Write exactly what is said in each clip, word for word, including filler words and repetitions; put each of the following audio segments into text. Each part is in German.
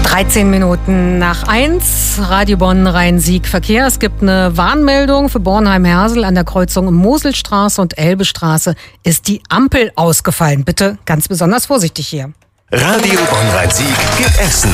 dreizehn Minuten nach eins, Radio Bonn Rhein-Sieg Verkehr. Es gibt eine Warnmeldung für Bornheim-Hersel an der Kreuzung Moselstraße und Elbestraße ist die Ampel ausgefallen. Bitte ganz besonders vorsichtig hier. Radio Bonn Rhein-Sieg gibt Essen.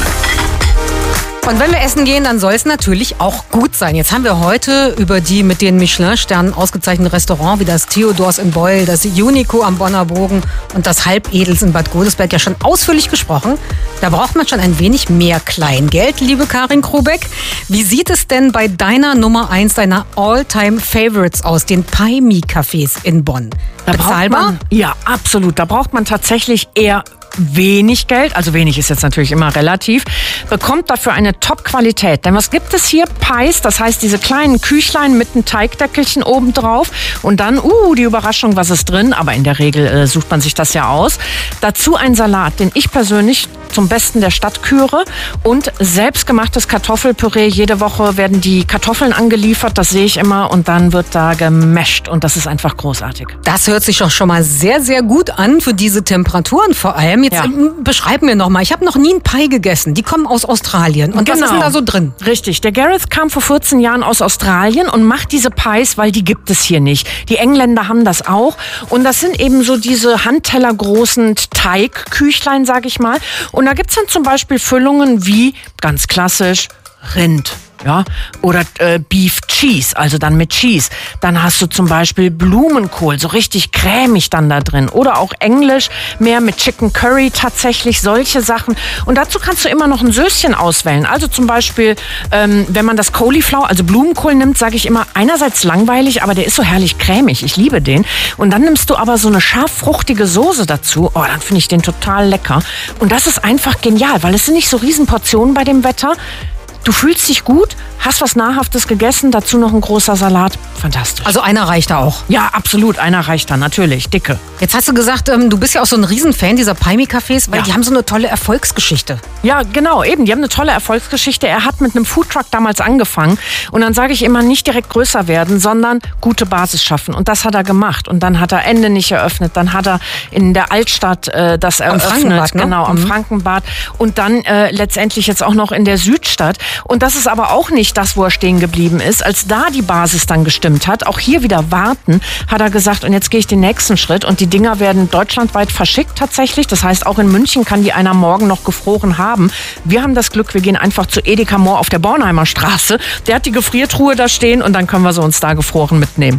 Und wenn wir essen gehen, dann soll es natürlich auch gut sein. Jetzt haben wir heute über die mit den Michelin-Sternen ausgezeichneten Restaurants wie das Theodors in Beul, das Unico am Bonner Bogen und das Halbedels in Bad Godesberg ja schon ausführlich gesprochen. Da braucht man schon ein wenig mehr Kleingeld, liebe Karin Krobeck. Wie sieht es denn bei deiner Nummer eins, deiner All-Time-Favorites aus, den Paimi-Cafés in Bonn? Da braucht man, ja, absolut. Da braucht man tatsächlich eher wenig Geld, also wenig ist jetzt natürlich immer relativ, bekommt dafür eine Top-Qualität. Denn was gibt es hier? Pies, das heißt diese kleinen Küchlein mit einem Teigdeckelchen oben drauf und dann, uh, die Überraschung, was ist drin, aber in der Regel äh, sucht man sich das ja aus. Dazu ein Salat, den ich persönlich zum Besten der Stadt küre und selbstgemachtes Kartoffelpüree. Jede Woche werden die Kartoffeln angeliefert, das sehe ich immer und dann wird da gemasht und das ist einfach großartig. Das hört sich doch schon mal sehr, sehr gut an für diese Temperaturen vor allem. Jetzt ja. beschreib mir noch mal, ich habe noch nie einen Pie gegessen, die kommen aus Australien und genau. Was ist denn da so drin? Richtig, der Gareth kam vor vierzehn Jahren aus Australien und macht diese Pies, weil die gibt es hier nicht. Die Engländer haben das auch und das sind eben so diese handtellergroßen Teigküchlein, sag ich mal. Und da gibt's dann zum Beispiel Füllungen wie, ganz klassisch, Rind. Ja, oder äh, Beef Cheese, also dann mit Cheese. Dann hast du zum Beispiel Blumenkohl, so richtig cremig dann da drin. Oder auch Englisch, mehr mit Chicken Curry tatsächlich, solche Sachen. Und dazu kannst du immer noch ein Söschen auswählen. Also zum Beispiel, ähm, wenn man das Cauliflower, also Blumenkohl nimmt, sage ich immer, einerseits langweilig, aber der ist so herrlich cremig. Ich liebe den. Und dann nimmst du aber so eine scharf-fruchtige Soße dazu. Oh, dann finde ich den total lecker. Und das ist einfach genial, weil es sind nicht so riesen Portionen bei dem Wetter. Du fühlst dich gut, hast was Nahrhaftes gegessen, dazu noch ein großer Salat. Fantastisch. Also einer reicht da auch? Ja, absolut. Einer reicht da, natürlich. Dicke. Jetzt hast du gesagt, ähm, du bist ja auch so ein Riesenfan dieser Paimi-Cafés, weil ja. die haben so eine tolle Erfolgsgeschichte. Ja, genau, eben. Die haben eine tolle Erfolgsgeschichte. Er hat mit einem Foodtruck damals angefangen. Und dann sage ich immer, nicht direkt größer werden, sondern gute Basis schaffen. Und das hat er gemacht. Und dann hat er Ende nicht eröffnet. Dann hat er in der Altstadt äh, das am eröffnet. Frankenbad, ne? Genau, am mhm. Frankenbad. Und dann äh, letztendlich jetzt auch noch in der Südstadt. Und das ist aber auch nicht das, wo er stehen geblieben ist. Als da die Basis dann gestimmt hat, auch hier wieder warten, hat er gesagt, und jetzt gehe ich den nächsten Schritt. Und die Dinger werden deutschlandweit verschickt tatsächlich. Das heißt, auch in München kann die einer morgen noch gefroren haben. Wir haben das Glück, wir gehen einfach zu Edeka Mohr auf der Bornheimer Straße. Der hat die Gefriertruhe da stehen und dann können wir sie uns da gefroren mitnehmen.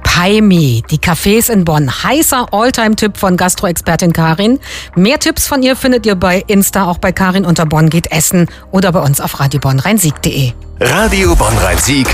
Paimi, die Cafés in Bonn. Heißer Alltime-Tipp von Gastroexpertin Karin. Mehr Tipps von ihr findet ihr bei Insta, auch bei Karin unter Bonn geht essen oder bei uns auf radio bonn rhein sieg punkt de. Radio Bonn Rhein-Sieg